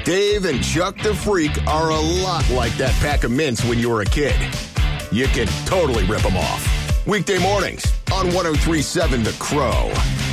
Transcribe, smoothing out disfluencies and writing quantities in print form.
Dave and Chuck the Freak are a lot like that pack of mints when you were a kid. You can totally rip them off. Weekday mornings on 103.7 The Crow.